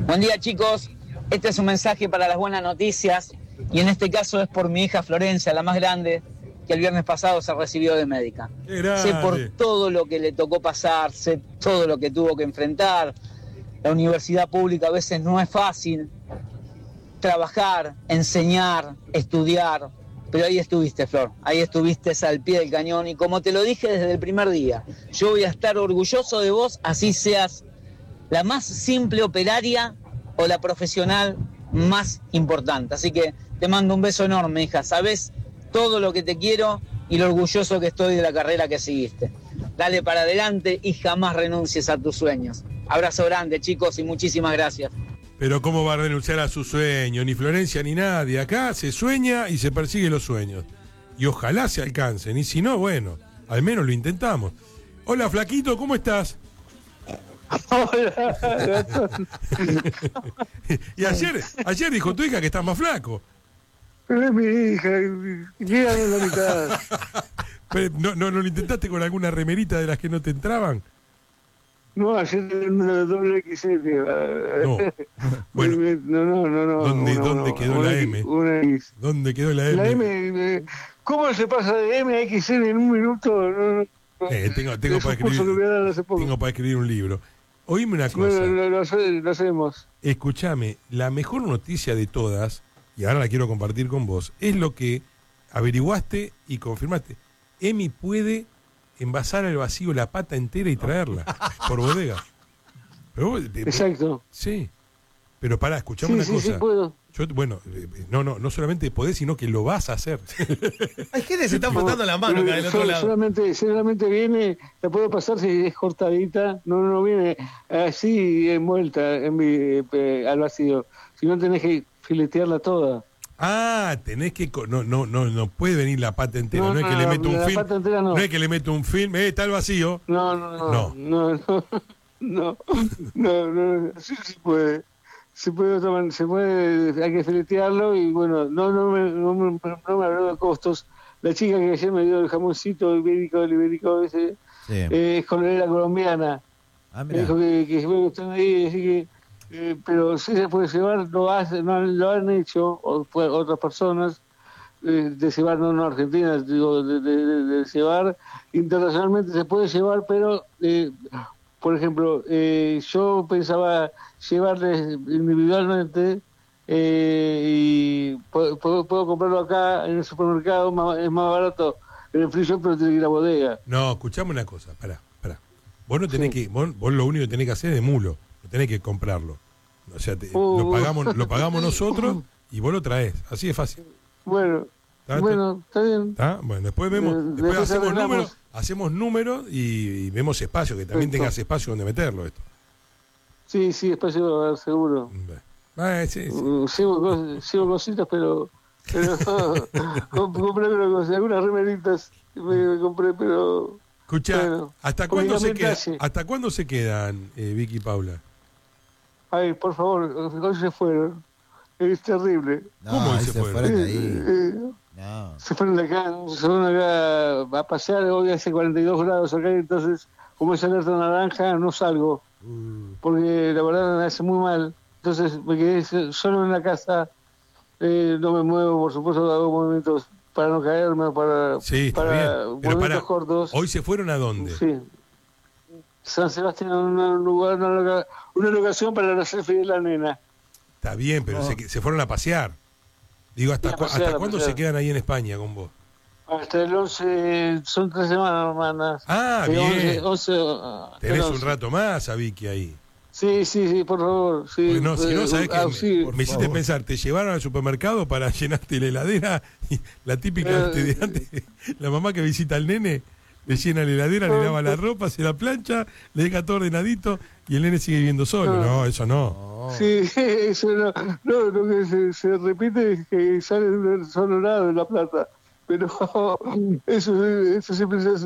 Buen día, chicos. Este es un mensaje para las buenas noticias y en este caso es por mi hija Florencia, la más grande, que el viernes pasado se recibió de médica. Sé por todo lo que le tocó pasar, sé todo lo que tuvo que enfrentar. La universidad pública a veces no es fácil. Trabajar, enseñar, estudiar. Pero ahí estuviste, Flor, ahí estuviste al pie del cañón y como te lo dije desde el primer día, yo voy a estar orgulloso de vos, así seas la más simple operaria o la profesional más importante. Así que te mando un beso enorme, hija, sabés todo lo que te quiero y lo orgulloso que estoy de la carrera que seguiste. Dale para adelante y jamás renuncies a tus sueños. Abrazo grande, chicos, y muchísimas gracias. Pero ¿cómo va a renunciar a su sueño? Ni Florencia ni nadie. Acá se sueña y se persigue los sueños. Y ojalá se alcancen. Y si no, bueno, al menos lo intentamos. Hola, flaquito, ¿cómo estás? Hola. Y ayer dijo tu hija que estás más flaco. Pero es mi hija, llega en la mitad. Pero, ¿no lo intentaste con alguna remerita de las que no te entraban? No, ayer una doble XL. No. Bueno, No. ¿Dónde quedó la M? ¿Dónde quedó la M? La M, ¿cómo se pasa de M a XL en un minuto? Tengo para escribir un libro. Oíme una cosa. Lo hacemos. Escúchame, la mejor noticia de todas, y ahora la quiero compartir con vos, es lo que averiguaste y confirmaste. Emi puede envasar al vacío la pata entera y traerla por bodega. Pero exacto. Sí. Pero pará, escuchame una cosa. Sí, puedo. No solamente podés, sino que lo vas a hacer. Hay gente que se está frotando la mano acá del otro lado. Solamente viene, la puedo pasar si es cortadita, no viene así envuelta al vacío. Si no tenés que filetearla toda. Ah, tenés que... No puede venir la pata entera. No es que le meto un film. No es que le meto un film. Está el vacío. No, sí puede. Se puede, hay que filetearlo y bueno, no me habló de costos. La chica que ayer me dio el jamoncito ibérico ese, es colorera colombiana. Me dijo que bueno, están ahí, así que pero sí se puede llevar, lo han hecho otras personas, de llevar, no Argentina, digo, de llevar internacionalmente se puede llevar, pero por ejemplo, yo pensaba llevarles individualmente y puedo comprarlo acá en el supermercado, es más barato en el free shop, pero tiene que ir a bodega. No, escuchame una cosa, pará. Vos no tenés que, vos lo único que tenés que hacer es de mulo, no tenés que comprarlo. O sea, lo pagamos nosotros y vos lo traés, así de fácil. Bueno, está bien. Bueno, después vemos, después hacemos números y vemos espacio, que también tengas espacio donde meterlo esto. Sí, espacio va a haber seguro. Sí. Sigo cositas, pero compré algunas remeritas me compré, pero... Escuchá, bueno, ¿hasta cuándo se quedan, Vicky y Paula? Ay, por favor, hoy se fueron. Es terrible. ¿Cómo se fueron? Se fueron acá a pasear. Hoy hace 42 grados acá, entonces, como es alerta naranja, no salgo. Porque la verdad me hace muy mal. Entonces me quedé solo en la casa. No me muevo, por supuesto, hago movimientos para no caerme, para movimientos cortos. ¿Hoy se fueron a dónde? Sí. San Sebastián, una locación para la selfie de la nena. Está bien, pero se fueron a pasear. Digo, ¿hasta cuándo se quedan ahí en España con vos? Hasta el 11, son 3 semanas, hermanas. Ah, bien. 11, tenés un rato más a Vicky ahí. Sí, por favor. Sí. Porque si no, ¿sabés qué? Me hiciste pensar, te llevaron al supermercado para llenarte la heladera, y la típica de antes, la mamá que visita al nene, le llena la heladera, le lava la ropa, se la plancha, le deja todo ordenadito y el nene sigue viviendo solo. No, eso no. Sí, eso no. Lo que se repite es que sale del solo lado de La Plata. Pero eso siempre se hace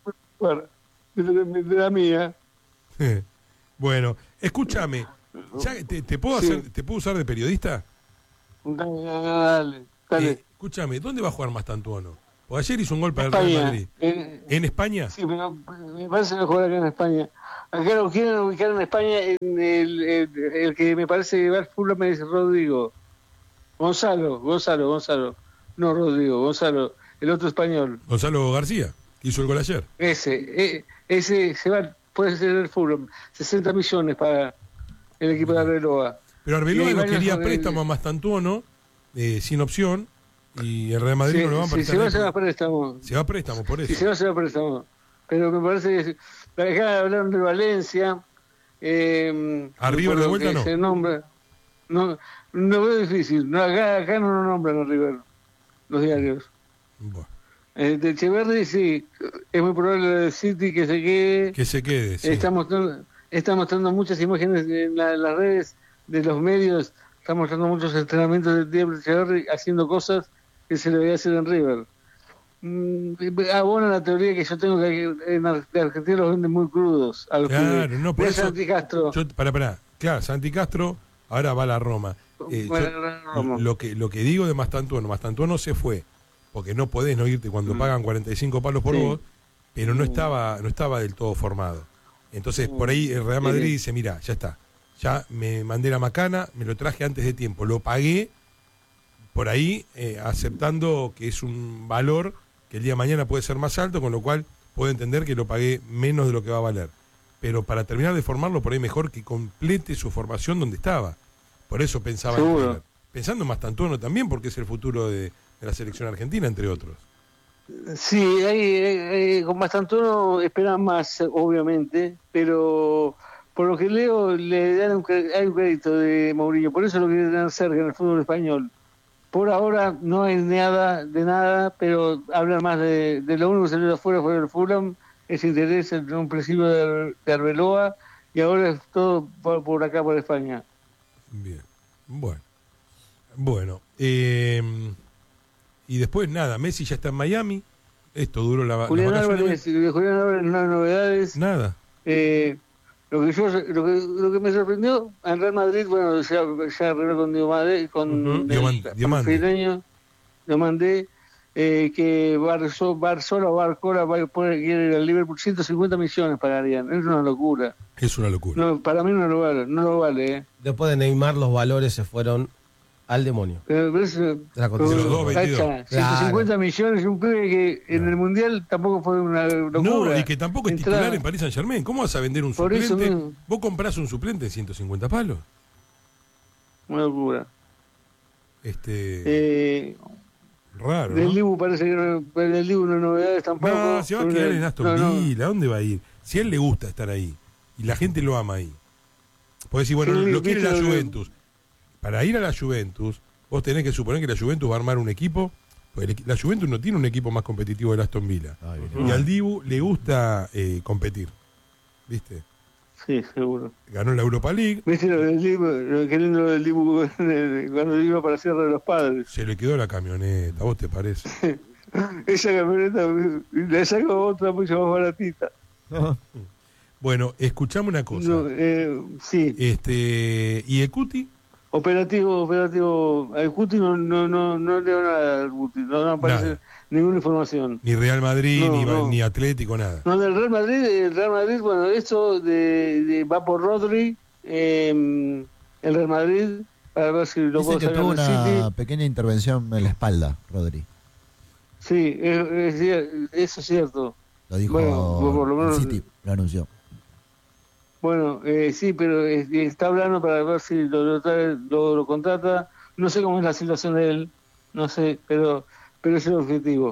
de la mía. Bueno, escúchame, ¿te puedo usar de periodista? Dale. Escúchame, ¿dónde va a jugar Mastantuono? O ayer hizo un gol para el Real Madrid. ¿En España? Sí, pero me parece que jugar acá en España. Acá lo quieren ubicar en España en el que me parece que va al Fulham es Rodrigo. Gonzalo. No Rodrigo, Gonzalo, el otro español. Gonzalo García, que hizo el gol ayer. Ese se va, puede ser el Fulham. 60 millones para el equipo de Arbeloa. Pero Arbeloa lo quería préstamo a Mastantuono, sin opción, y el Real Madrid no lo va a prestar. Se va a préstamo. Se va a préstamo, por eso. Si se va a préstamo. Pero me parece que acá hablaron de Valencia. ¿A River de vuelta no? Se nombra. No veo difícil. No, acá no lo nombran a River, los diarios. Bueno. De Echeverri sí, es muy probable de City que se quede. Que se quede, sí. Está mostrando muchas imágenes en las redes de los medios. Está mostrando muchos entrenamientos de Echeverri haciendo cosas que se le veía hacer en River. Abona la teoría que yo tengo que en Argentina los venden muy crudos. Claro, no, por eso. Santi Castro. Claro, Santi Castro ahora va a la Roma. Lo que digo de Mastantuono se fue, porque no podés no irte cuando pagan 45 palos por vos, pero no estaba del todo formado. Entonces, por ahí el Real Madrid dice, mira, ya está. Ya me mandé la macana, me lo traje antes de tiempo, lo pagué, por ahí aceptando que es un valor que el día de mañana puede ser más alto, con lo cual puedo entender que lo pagué menos de lo que va a valer. Pero para terminar de formarlo, por ahí mejor que complete su formación donde estaba. Por eso pensaba en River. Pensando en Mastantuono también, porque es el futuro de la selección argentina, entre otros. Sí, con Mastantuono esperan más, obviamente, pero por lo que leo le dan hay un crédito de Mourinho, por eso lo quiere tener cerca en el fútbol español. Por ahora no hay nada de nada, pero hablan más de lo único que salió de afuera fue el Fulham, ese interés en un principio de Arbeloa, y ahora es todo por acá, por España. Bien, bueno. Y después nada, Messi ya está en Miami, esto duró Julián Álvarez, no hay novedades. Nada. Lo que me sorprendió en Real Madrid, bueno, ya arregló con Diomandé, que Barcola va a poder ir al Liverpool, 150 millones pagarían. Es una locura. No, para mí no lo vale. Después de Neymar los valores se fueron al demonio. Pero eso, los 150 millones, un pibe que en el Mundial tampoco fue una locura. No, y que tampoco es titular en Paris Saint-Germain. ¿Cómo vas a vender un suplente? ¿Vos comprás un suplente en 150 palos? Una locura. Raro, del Dibu parece que del Dibu no hay novedades tampoco. No, se va a quedar en Aston Villa. ¿Dónde va a ir? Si a él le gusta estar ahí y la gente lo ama ahí. Podés decir, bueno, lo quiere la Juventus. Para ir a la Juventus, vos tenés que suponer que la Juventus va a armar un equipo, porque la Juventus no tiene un equipo más competitivo del Aston Villa. Y al Dibu le gusta competir, ¿viste? Sí, seguro. Ganó la Europa League. ¿Viste lo del Dibu cuando iba para Sierra de los Padres? Se le quedó la camioneta, ¿vos te parece? Esa camioneta le sacó otra mucho más baratita. Bueno, escuchame una cosa. Sí. ¿Y el Cuti? Operativo. El Cuti no leo nada del Cuti, no aparece ninguna información. Ni Real Madrid, ni Atlético, nada. No, del Real Madrid, bueno, esto va por Rodri, el Real Madrid, para ver si lo puedo sacar del City. Tuvo una pequeña intervención en la espalda, Rodri. Sí, eso es cierto. Lo dijo por lo menos, el City, lo anunció. Bueno, sí, pero está hablando para ver si lo contrata. No sé cómo es la situación de él, no sé, pero es el objetivo.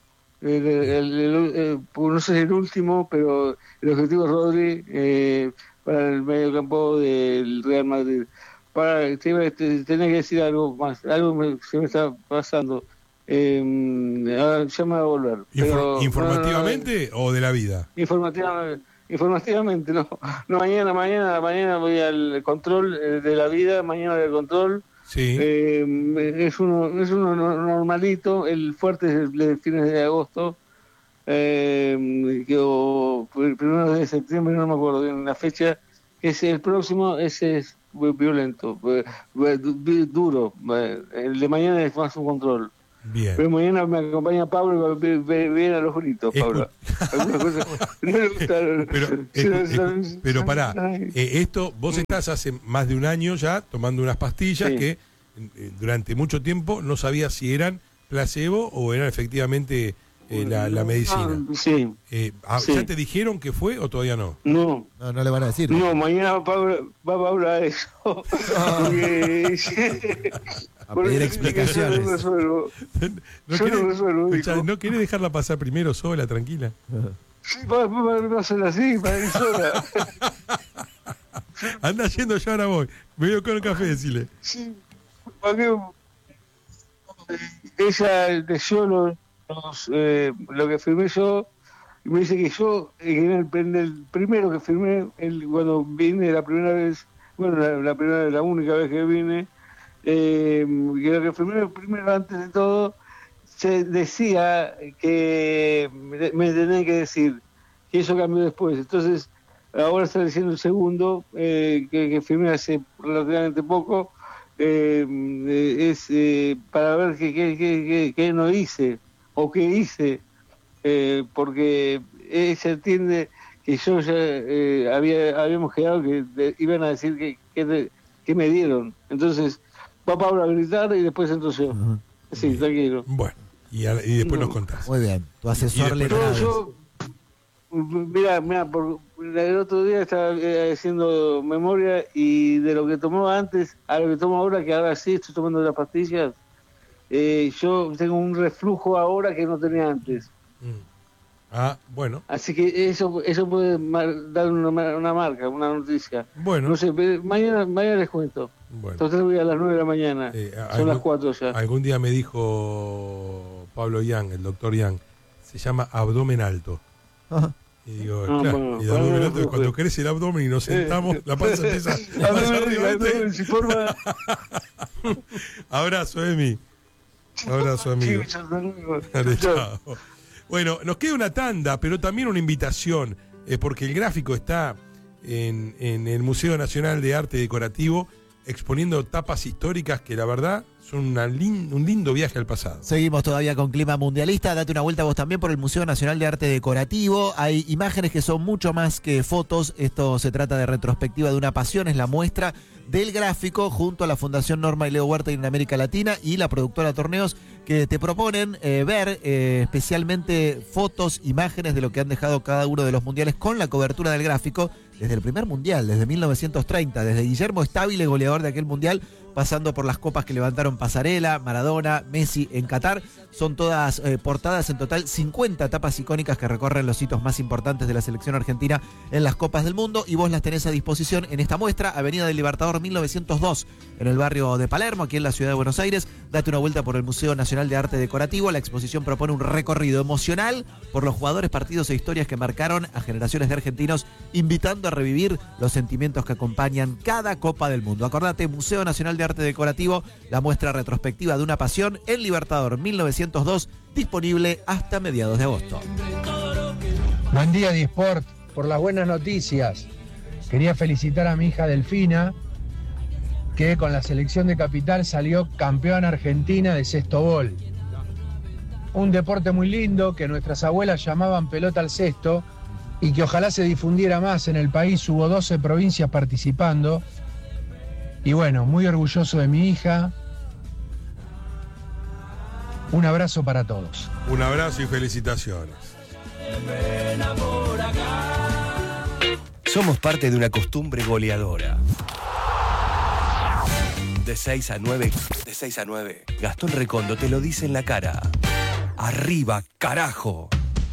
No sé si el último, pero el objetivo es Rodri para el medio campo del Real Madrid. Tenés que decir algo más, se me está pasando. Ya me va a volver. ¿Informativamente o de la vida? Informativamente, no. Mañana voy al control de la vida, mañana voy al control. Sí. Es uno normalito, el fuerte es el de fines de agosto, el 1 de septiembre, no me acuerdo bien la fecha, es el próximo, ese es violento, duro, el de mañana es más un control. Bien. Pero mañana me acompaña Pablo y viene a los gritos, Pablo. Algunas cosas no le gustaron. Pero pará, esto, vos estás hace más de un año ya tomando unas pastillas que durante mucho tiempo no sabías si eran placebo o eran efectivamente la medicina. Sí. ¿Ya te dijeron que fue o todavía no? No le van a decir. No, mañana va Pablo a eso. Porque... a pedir explicaciones. Yo no resuelvo. ¿No querés dejarla pasar primero sola, tranquila? Sí, para hacerla así, para ir sola. Anda yendo, yo ahora voy. Me voy con el café, decile. Sí, porque ella leyó lo que firmé yo y me dice que yo, el primero que firmé, cuando vine la primera vez, bueno, la única vez que vine, que lo que firmé primero, antes de todo, se decía que me tenían que decir que eso cambió después. Entonces, ahora está diciendo el segundo, que firmé hace relativamente poco, es para ver qué no hice o qué hice, porque ella entiende que yo ya habíamos quedado que iban a decir que me dieron. Entonces va Pablo a gritar y después entro yo. Sí, tranquilo. Bueno, y después nos contás. Muy bien, tu asesor letrado. Mira, el otro día estaba haciendo memoria y de lo que tomaba antes a lo que tomo ahora, que ahora sí estoy tomando las pastillas, yo tengo un reflujo ahora que no tenía antes. Bueno. Así que eso puede dar una marca, una noticia. Bueno. No sé, mañana les cuento. Bueno. Entonces voy a las 9 de la mañana. Son las 4 ya. Algún día me dijo Pablo Young, el doctor Young, se llama abdomen alto. Ajá. Y digo, claro, y el abdomen alto es cuando crece el abdomen y nos sentamos, la panza empieza a pasar arriba. Abrazo, Emi. Abrazo, amigo. Dale, chao. Bueno, nos queda una tanda, pero también una invitación, porque el gráfico está en el Museo Nacional de Arte Decorativo exponiendo tapas históricas que la verdad son un lindo viaje al pasado. Seguimos todavía con clima mundialista. Date una vuelta vos también por el Museo Nacional de Arte Decorativo. Hay imágenes que son mucho más que fotos. Esto se trata de retrospectiva de una pasión. Es la muestra del gráfico junto a la Fundación Norma y Leo Huerta en América Latina y la productora Torneos, que te proponen ver especialmente fotos, imágenes de lo que han dejado cada uno de los mundiales con la cobertura del gráfico desde el primer mundial, desde 1930, desde Guillermo Stabile, goleador de aquel mundial, pasando por las copas que levantaron Pasarela, Maradona, Messi en Qatar. Son todas portadas, en total 50 tapas icónicas que recorren los hitos más importantes de la selección argentina en las Copas del Mundo, y vos las tenés a disposición en esta muestra, Avenida del Libertador 1902, en el barrio de Palermo, aquí en la ciudad de Buenos Aires. Date una vuelta por el Museo Nacional de Arte Decorativo. La exposición propone un recorrido emocional por los jugadores, partidos e historias que marcaron a generaciones de argentinos, invitando a revivir los sentimientos que acompañan cada Copa del Mundo. Acordate, Museo Nacional de Arte Decorativo, la muestra retrospectiva de una pasión en Libertador 1902, disponible hasta mediados de agosto. Buen día, Disport, por las buenas noticias. Quería felicitar a mi hija Delfina, que con la selección de Capital salió campeona argentina de cestobol. Un deporte muy lindo que nuestras abuelas llamaban pelota al cesto y que ojalá se difundiera más en el país. Hubo 12 provincias participando. Y bueno, muy orgulloso de mi hija. Un abrazo para todos. Un abrazo y felicitaciones. Somos parte de una costumbre goleadora. De 6 a 9, Gastón Recondo te lo dice en la cara. Arriba, carajo.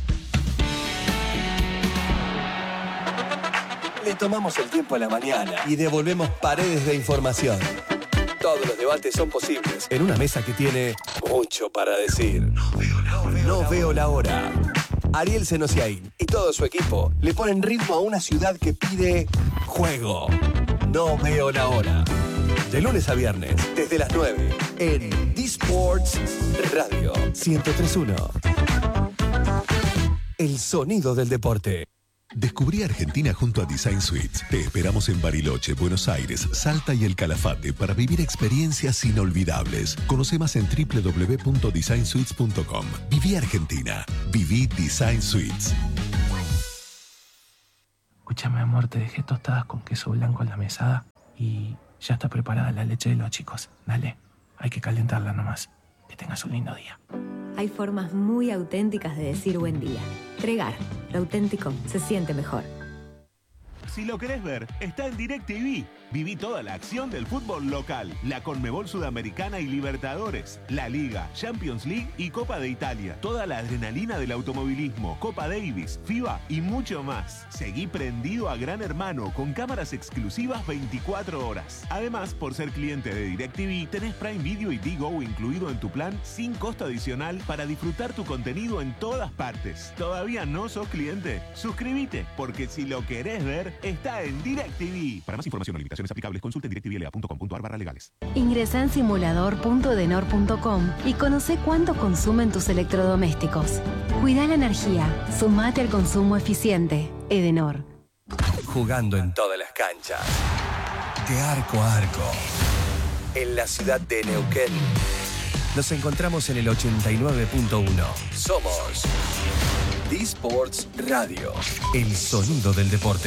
Le tomamos el tiempo a la mañana y devolvemos paredes de información. Todos los debates son posibles en una mesa que tiene mucho para decir. No veo la hora. Ariel Senosiaín y todo su equipo le ponen ritmo a una ciudad que pide juego. No veo la hora. De lunes a viernes, desde las 9, en D-Sports Radio 103.1. El sonido del deporte. Descubrí Argentina junto a Design Suites. Te esperamos en Bariloche, Buenos Aires, Salta y El Calafate para vivir experiencias inolvidables. Conoce más en www.designsuites.com. Viví Argentina. Viví Design Suites. Escúchame, amor, te dejé tostadas con queso blanco en la mesada y ya está preparada la leche de los chicos. Dale, hay que calentarla nomás. Que tengas un lindo día. Hay formas muy auténticas de decir buen día. Tregar, lo auténtico se siente mejor. Si lo querés ver, está en DirecTV. Viví toda la acción del fútbol local, la Conmebol Sudamericana y Libertadores, la Liga, Champions League y Copa de Italia. Toda la adrenalina del automovilismo, Copa Davis, FIBA y mucho más. Seguí prendido a Gran Hermano con cámaras exclusivas 24 horas. Además, por ser cliente de DirecTV, tenés Prime Video y Digo incluido en tu plan sin costo adicional para disfrutar tu contenido en todas partes. ¿Todavía no sos cliente? Suscríbete, porque si lo querés ver, está en DirecTV. Para más información o limitaciones aplicables, consulte en directvla.com.ar/legales. Ingresá en simulador.edenor.com y conoce cuánto consumen tus electrodomésticos. Cuida la energía. Sumate al consumo eficiente. Edenor. Jugando en todas las canchas. De arco a arco. En la ciudad de Neuquén. Nos encontramos en el 89.1. Somos D-Sports Radio. El sonido del deporte.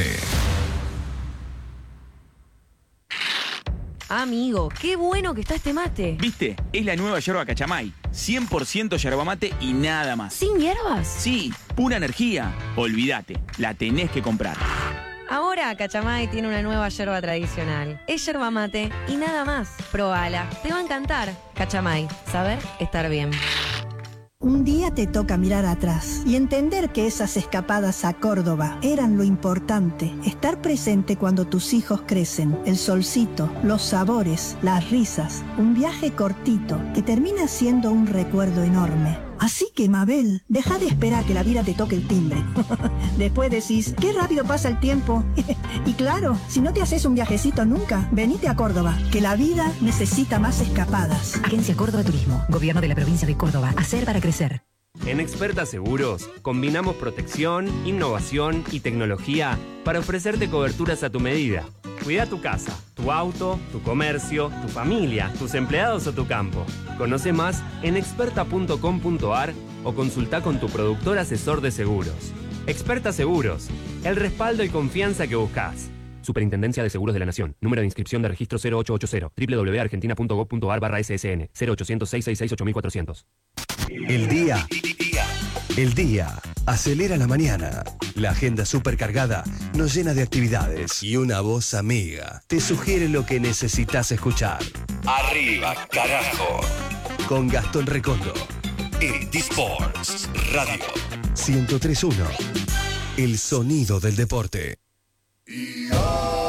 Amigo, qué bueno que está este mate. ¿Viste? Es la nueva yerba Cachamay. 100% yerba mate y nada más. ¿Sin hierbas? Sí, pura energía. Olvídate, la tenés que comprar. Ahora Cachamay tiene una nueva yerba tradicional. Es yerba mate y nada más. Probala, te va a encantar. Cachamay, saber estar bien. Un día te toca mirar atrás y entender que esas escapadas a Córdoba eran lo importante. Estar presente cuando tus hijos crecen, el solcito, los sabores, las risas. Un viaje cortito que termina siendo un recuerdo enorme. Así que, Mabel, deja de esperar que la vida te toque el timbre. Después decís, qué rápido pasa el tiempo. Y claro, si no te haces un viajecito nunca, venite a Córdoba, que la vida necesita más escapadas. Agencia Córdoba Turismo, Gobierno de la Provincia de Córdoba. Hacer para crecer. En Experta Seguros, combinamos protección, innovación y tecnología para ofrecerte coberturas a tu medida. Cuida tu casa, tu auto, tu comercio, tu familia, tus empleados o tu campo. Conoce más en experta.com.ar o consulta con tu productor asesor de seguros. Experta Seguros, el respaldo y confianza que buscas. Superintendencia de Seguros de la Nación. Número de inscripción de registro 0880. www.argentina.gov.ar/SSN. 0800-666-8400. El día acelera la mañana. La agenda supercargada nos llena de actividades y una voz amiga te sugiere lo que necesitas escuchar. Arriba, carajo. Con Gastón Recondo. En D-Sports Radio 103.1. El sonido del deporte.